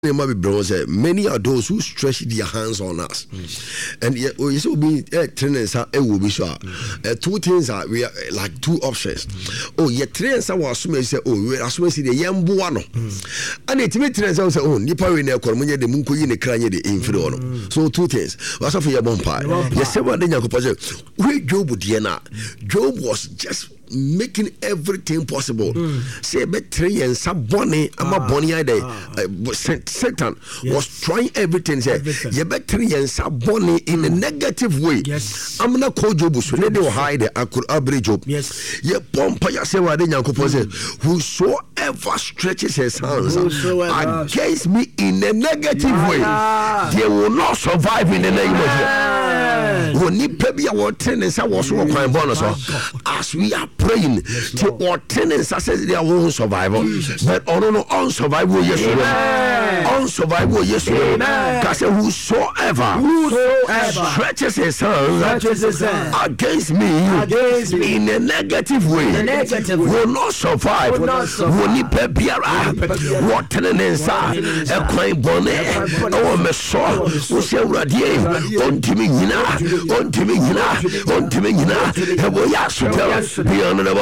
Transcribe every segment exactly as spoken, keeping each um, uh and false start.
Many are those who stretch their hands on us, mm. and yet we so be trainers are will be sure. Two things are we are like two options. Mm. Oh, yet trainers are what some say. Oh, we are supposed to the young buano, and it may trainers also say, oh, Nipa we never come when the munko in the crane the inferior. So two things. What's up for your bonfire? Yes, several days ago, we Job Diana. Job was just making everything possible. Mm. Say better and some bonny, I'm a bonny idea. Satan yes. was trying everything. Say, you better and some bonny in a negative way. Yes. I'm not called Job, so let them hide. I could average Job. Yes. Ye pompa ya say what they say. Whosoever stretches his hands Whosoever. against me in a negative yeah. way, they will not survive in the name of Jesus. When you pay me our tenants, I was so quite bonus. As we are praying, yes, to our tenants, says they won't survive. But on no unsurvivable, yes, unsurvivable, yes, because whosoever, whosoever stretches his hands against me, against me in a negative way, negative will not survive. Will not pay biara. What tenants are a crime bonnet? Oh, my soul, who say, Radie, on Timmy, on Timmy, on Timmy, and we are to beyond the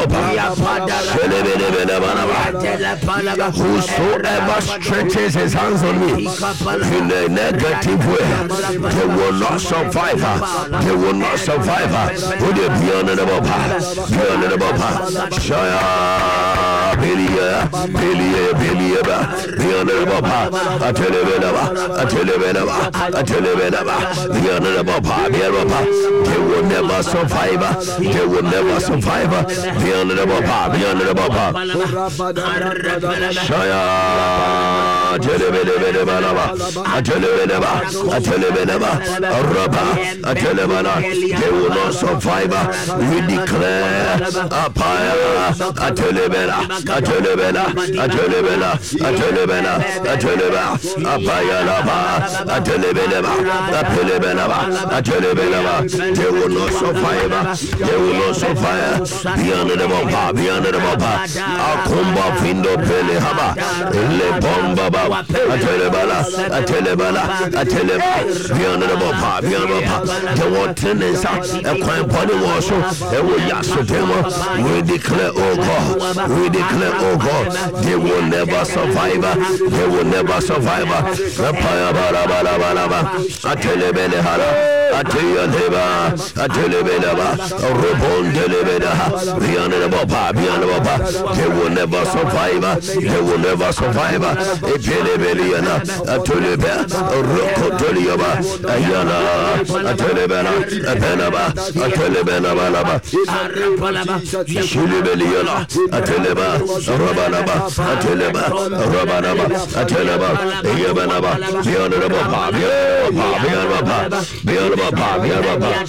whosoever stretches his hands on me in a negative way, they will not survive. They will not survive. Would it be on the baba? Beyond the baba. Shaya, Bilia, Bilia, Bilia, beyond the baba. I tell you, I tell you, I tell you, beyond the baba, they will never survive. They will never survive. Beyond the baba, beyond the baba. Shaya. I tell you, I tell you, I tell you, Rabba, I tell you, they will not survive. We declare a fire. I tell you, I tell you, I tell you, I tell you, I tell you, a fire. I tell you, I tell you, they will not survive. They will not survive. Beyond the baba, beyond the baba. Akumba findo pele haba, le bomba. I tell you, I tell you, I tell you, beyond the baba, beyond the baba. The one tenants are a crime body wash, and we ask them, we declare, oh God, we declare, oh God, they will never survive, they will never survive. I tell you, I tell you, I tell you, Robon Deleveda, beyond the baba, beyond the baba, they will never survive, they will never survive. Beleliana, a Tuleba, a Roko Tuliaba, a Yana, a Tulebana, a Benaba, a Tulebana, a Shulibeliana, a Teleba, a Rabanaba, a Teleba, a Rabanaba, a Teleba, a Yabanaba, beyond the Baba, beyond Baba, beyond Baba, beyond Baba,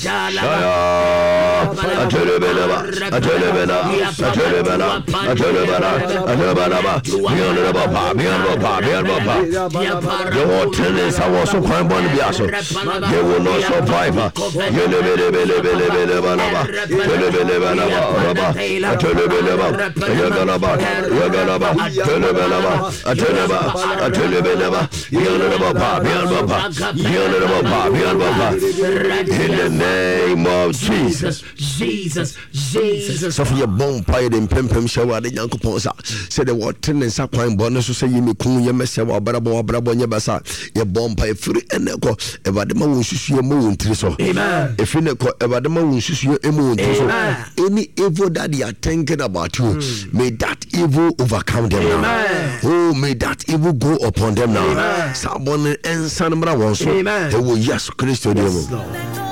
a Tulebana, a Tulebana, a Tulebana, a Tulebana, a Rabanaba, beyond the Baba, beyond Baba. The water is I was so quite born to be also. They will not survive. You live in a bele bele bele banaba. You live in a banaba. I tell you, you're gonna buy, you're gonna buy, tell you, I tell you, I tell you, beyond the Baba, beyond Baba, beyond the Baba, beyond Baba. In the name of Jesus, Jesus, Jesus. So for your bomb pie and pimpim shower, the young composer said the water is a quite bonus to say you may cool your mess. Brabo brabo nyabasa ye bomba e free eneko e badema wonsusu ye mo wontriso amen if you neko e badema wonsusu ye mo wontriso any evil that they are thinking about you mm. may that evil overcome them amen. Now oh may that evil go upon them now sabon ensan mra wonso e wo yes Christo demo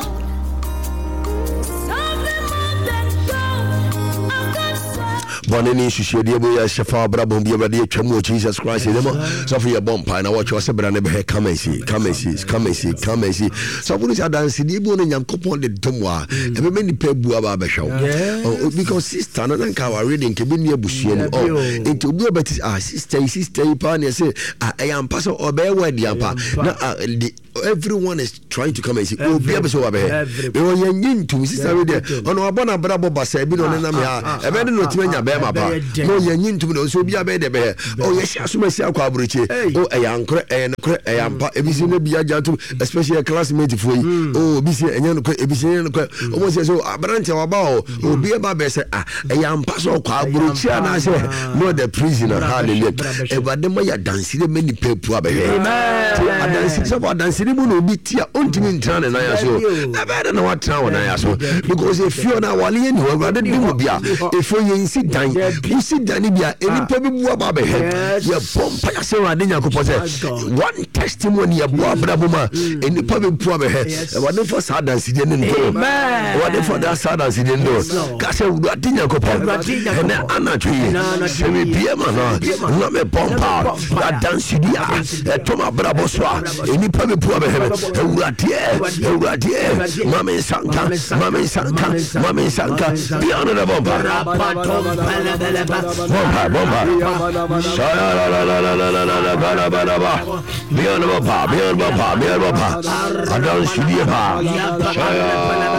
Bonani Shushidia Shafa Brabon Biabadia Chamu Jesus Christ so for your bomb pine I watch your sebrane be come and see come and see come and see come and see so when is dance the bone and yankopon the domwa e be many pebu aba show because sister na nka wa reading ke be ne abusuo no oh into obi obeti ah sister sister pa na say ah I am pastor obey word yampa na everyone is trying to come and see oh be able to obe e won yin to sister we there ono abona brabo basa bi no na me ha e be no timanya be bɛyɛ ma pa no yɛ nyi ntum no so bia bɛyɛ de bɛyɛ oh yɛ hyɛ asoma si akɔ aburoche oh ɛyɛ ankore ɛyɛ nokore ɛyɛ ampa ebisi no bia gyantum especially classmate fo yi oh bisi ɛnyɛ nokore ebisi ɛnyɛ nokore ɔmo sɛ so abrante waba o obi eba bɛ sɛ ah ɛyɛ ampa so akɔ aburoche ana sɛ no the prisoner hallelujah ebade mo yɛ dansire me ni pepu abɛhwɛ adansi sɛ bɔ dansire mu no obi tia ontimi ntra ne nan ya so ɛbɛde na watra wɔ nan ya so because if you na wale ni wo grade di mu bia if you nsi dan usi dan bia enipa bi bu aba bɛhwɛ yɛ pompa ya sɛ wade nyankopɔ sɛ one testimony yɛ bu abra boma enipa bi bu abɛhwɛ wade for sa dansire ne ndo wade for da sa dansire ndo ka sɛ wade nyankopɔ ene anatwi sɛ me bia ma no na me pompa da dansire a etoma bra boswa enipa bi bu abɛhwɛ ewurade ewurade mame sanka mame sanka mame sanka beyond the bomba bomba bomba shaya la la la la la la la bala bala ba beyond bomba beyond bomba beyond bomba adan shidiba shaya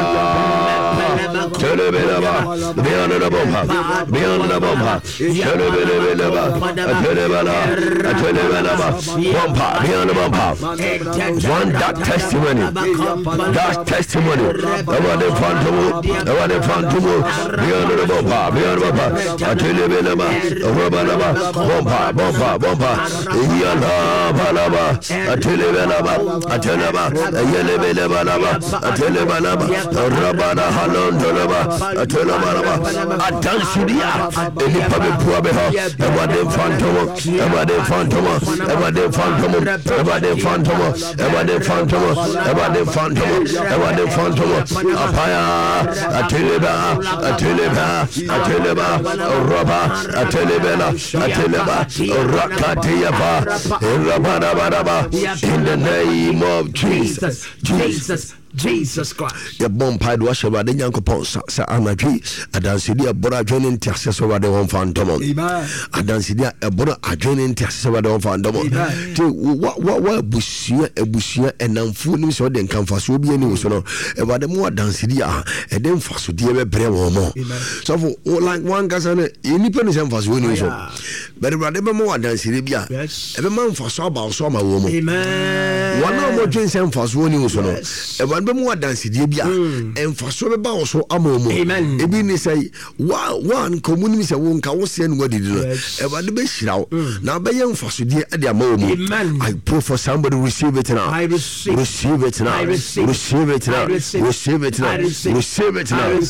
telebelaba beyond the bomba beyond the bomba telebelaba telebala telebelaba bomba beyond the bomba one that testimony that testimony about the phantom about the phantom beyond the bomba beyond the bomba telebelaba robalaba bomba bomba bomba yala balaba telebelaba teleba yelebelaba telebelaba rabana halon dolaba telebelaba adansudia elipa be puabeho about the phantom about the phantom about the phantom about the phantom about the phantom about the phantom about the phantom apaya ateleba ateleba ateleba roba atelebela ateleba rakatiyaba rabadabadaba in the name of Jesus Jesus Jesus Christ. Your bomb pad was about the young couple, Sir Anaki, a dancidia bora joining Texas over the one phantom. A dancidia a bora adjoining Texas over the one phantom. What what what bushia a bushia and I'm fooling so then come for so be any so about the more dancidia and then for so dear bread or more. So for like one cousin, independence and for winning so. But rather more dancidia, every man for so about summer woman. Amen. One more drinks and for winning so. Be more dance die bia emfa so be ba wo so amomo e bi ni say one community say won ka wo se no wadidi no e ba de be hirawo na be ye emfa so die e de amomo I pray for somebody receive it now I receive receive it now receive it now receive it now receive it now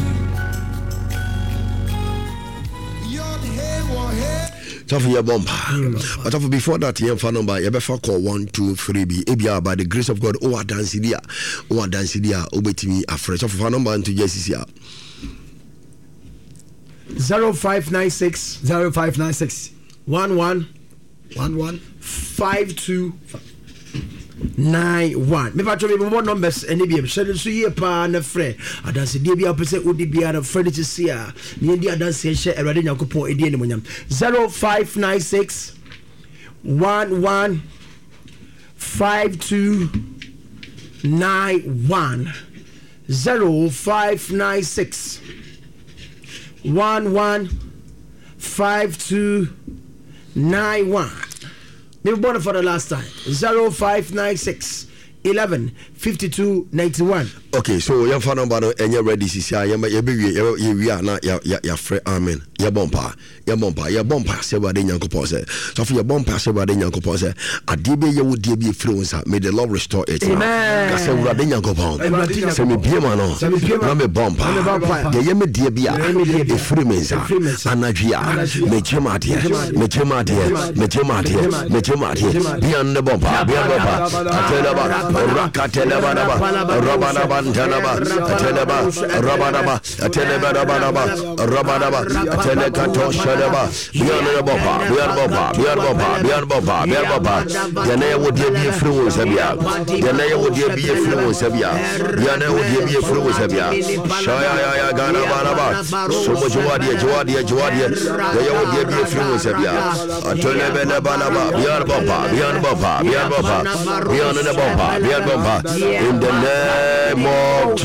so for your bomb but for before that your phone number you better call one two three B ebia by the grace of God oh dance dia oh dance dia obetimi afresh so for phone number into J C C zero five nine six zero five nine six one one one one five two nine one. Me patro me more numbers any be share so ye pa na frɛ adanse die bia pese odi bia na frɛ to see a me ndi adanse hye Awurade Nyankopɔn edi eni monyam zero five nine six one one five two nine one zero five nine six one one five two nine one. Maybe born for the last time. Zero five nine six eleven fifty two ninety one. Okay, so your phone number and you're ready. See, I am a baby. You are not your friend. Amen. Your bumper, your bumper, your bumper. Say what in your compose. So for your bumper, say what in your compose. A debe you would be influencer. May the Lord restore it. Amen. Say what in your compose. Say me be man. I'm a bumper. The yemi debia. The freemans. Anajia. Me chematia. Me chematia. Me chematia. Me chematia. Beyond the bumper. Beyond the bumper. I tell about Rakatelaba. Rabanaba. Teleba, Teleba, Rabanaba, Teleba, Rabanaba, Rabanaba, Telekato Shadaba, Beyond the Bopa, Beyond Bopa, Beyond Bopa, Beyond Bopa, Beyond Bopa, Yana would be a fluid Sabia, Yana would be a fluid Sabia, Yana would be a fluid Sabia, Shaya Gana Banaba, so much Juadia, Juadia, Juadia, they would be a fluid Sabia, Teleba Banaba, Beyond Bopa, Beyond Bopa, Beyond Bopa, Beyond the Bopa, In the name of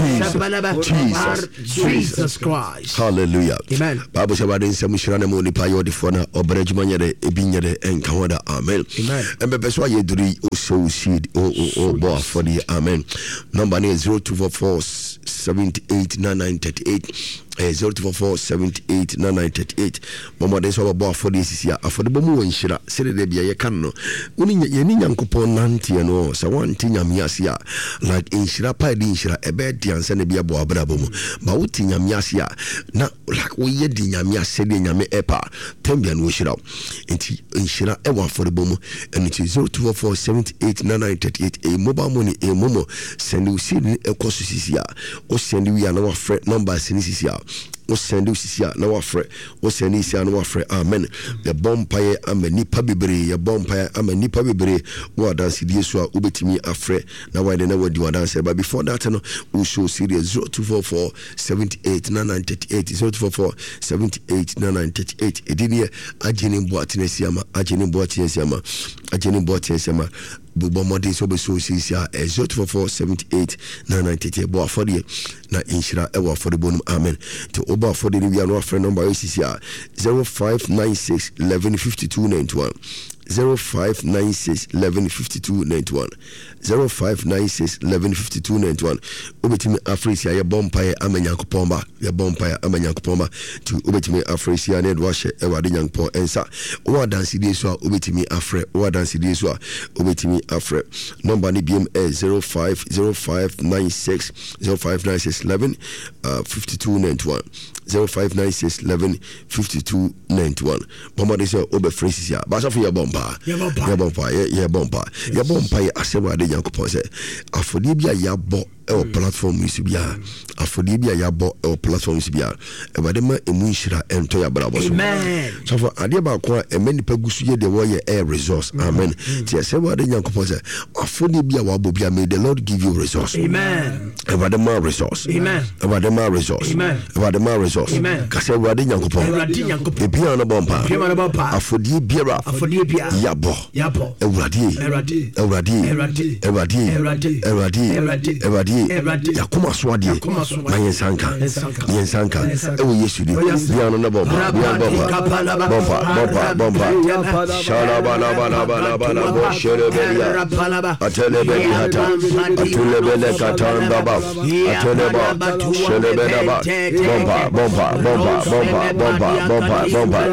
Jesus. Jesus. Jesus Christ. Hallelujah. Amen. Bible says about in some shirana mo ni pa yo de fona obrejuma nyade ebinya de enka amen. Amen. And be so ye duri o so seed o o o for the amen. Number is zero two four four seventy eight nine nine thirty eight. zero two four four seventy eight nine nine thirty eight. Mama de so about for this year. For the bomu nshira sere de bia ye kan no. Uni ye ni nyankopon nante no. Sa wanti nyamiase a like nshira pa di nshira ebe di ansa ne bia bo abrabo mu. Ba wuti nyamiase a na like wo ye di nyamiase de nyame epa tembia no nshira. Enti nshira e wa for the bomu and it is zero two four four seventy eight nine nine thirty eight. A mobile money e momo send you see e koso sisi a. O send you ya na wa friend number sisi a. O send you sisia na wafre o send you sisia na wafre amen the bompaye amani pabebre ya bompaye amani pabebre wo dance die so a obetimi afre na why na wadi dance but before that no we show serious zero two four four seventy eight nine nine thirty eight zero two four four seventy eight nine nine thirty eight edini agene boatene siama agene boatene siama agene boatene siama Bubo modern so be so sisia zero two four four seventy eight nine nine thirty eight bo for the na inshira ewa for the bonum amen to oba for the we are no friend number is zero five nine six eleven fifty-two ninety-one zero five nine six eleven fifty-two ninety-one zero five nine six eleven fifty-two ninety-one obetimi afrisia ya bompaye amenyankopomba ya bompaye amenyankopomba to obetimi afrisia ne do hye ewade nyankopon ensa o dance die so obetimi afre o dance die so obetimi afre number ni bm zero five zero five nine six zero five nine six eleven fifty-two ninety-one zero five nine six eleven fifty-two ninety-one mama de say obe frisia ba so for ya bomba ya bomba ya bomba ya bomba ya asebade yakopon say afodi bia ya bo e platform isi bia afodi bia ya bo e platform isi bia e bade ma emu nhira ento ya brabo so amen so for ade ba ko e mani pagusu ye de wo ye air resource amen ti asebade yakopon say afodi bia wa bo bia may the Lord give you resource amen e bade ma resource amen e bade ma resource amen e bade ma resource kase wade yakopon e bia no bomba afodi bia afodi bia ya bo ya bo e wade e wade e wade e wade e wade e wade yakoma swadi na yensanka yensanka ewo yesu di biano na bomba biano bomba bomba bomba shala bala bala bala bala bo shere belia atele beli hata atule bele katanda ba atele ba shere bela ba bomba bomba bomba bomba bomba bomba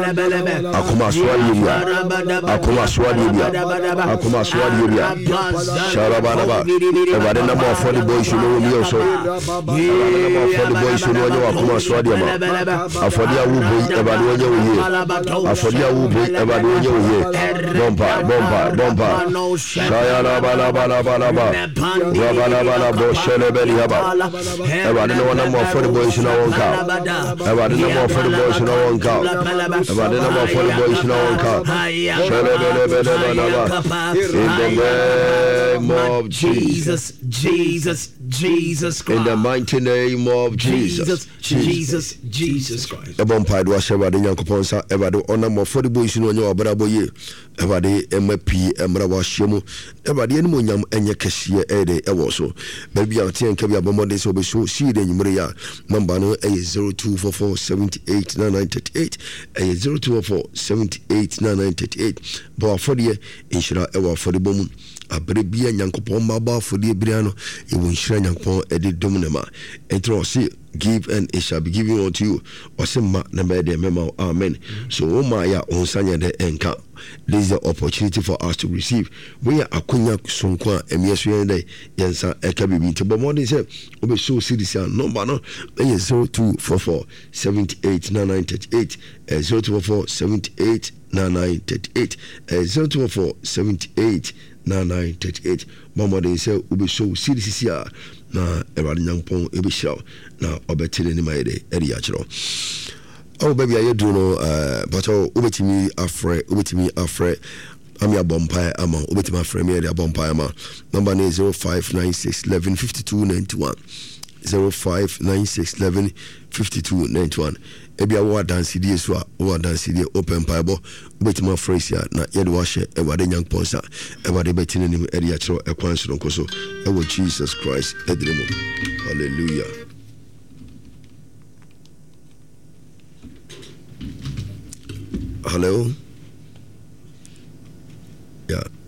bomba akoma swadi bia akoma swadi bia akoma swadi bia shala bala ba ebade na mo for the boys no mi so for the boys no onye wakoma swadi ma afodi awu boy ebade onye oye afodi awu boy ebade onye oye bomba bomba bomba shaya la bala bala bala ba wa bala bala bo shele beli haba ebade no one more for the boys no wonka ebade no more for the boys no wonka ebade no more for the boys no wonka shele bele bele bala ba in the name of Jesus Jesus Jesus Christ. In the mighty name of Jesus. Jesus, Jesus, Jesus Christ. Ebon padu asheba de Nyankopon sa ebade ona mo for the boys no nya obrabo ye. Ebade emapi emra wa shemu. Ebade eni mo nyam enye kehye ede ewo so. Baby a tien kabia bomode so be so si de nyimre ya. Number no e zero two four four seventy eight nine nine thirty eight e zero two four four seventy eight nine nine thirty eight. Bo for the inshira ewo for the bomu. Abrebia Nyankopon maba for the briano e won shira Nyankopon e de domunema entro see give and it shall be given unto you or some ma na be de mema amen so o ma ya onsanya de enka this is the opportunity for us to receive we are akunya sonko emieso yen de yensa eka bibi to but more than say obe so series number no e zero two four four seventy eight nine nine thirty eight zero two four four seventy eight nine nine thirty eight zero two four four seventy eight nine nine thirty-eight mama de say obi show series here na Ewade Nyankopon ebi show na obetele ni mayede eri achiro oh baby I do no uh but obetimi afre obetimi afre am ya bompa ama obetimi afre me ya bompa ama number is zero five nine six eleven fifty-two ninety-one zero five nine six eleven fifty-two ninety-one. Ebia wa dance die so a wa dance die open bible betima phrase ya na yede wa hye ewade nyankpon sa ewade betine nim eri akiro ekwan so nkoso ewo Jesus Christ edremo. Hallelujah. Hello. Yeah.